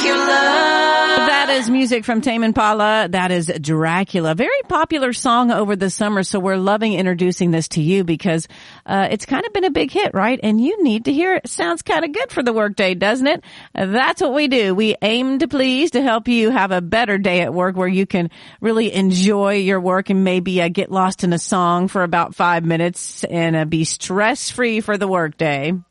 That is music from Tame Impala. That is Dracula. Very popular song over the summer, so we're loving introducing this to you because it's kind of been a big hit, right? And you need to hear it. Sounds kind of good for the workday, doesn't it? That's what we do. We aim to please to help you have a better day at work where you can really enjoy your work and maybe get lost in a song for about 5 minutes and be stress-free for the workday.